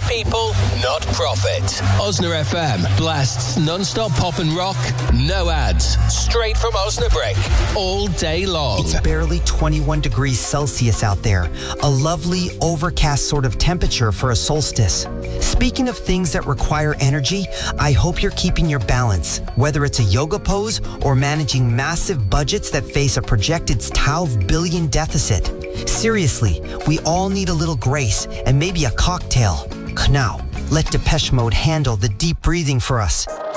people, not profit. Osna FM blasts non-stop pop and rock, no ads, straight from Osnabrick, all day long. It's barely 21 degrees Celsius out there, a lovely overcast sort of temperature for a solstice. Speaking of things that require energy, I hope you're keeping your balance, whether it's a yoga pose or managing massive budgets that face a projected 12 billion deficit. Seriously, we all need a little grace and maybe a cocktail. Now, let Depeche Mode handle the deep breathing for us.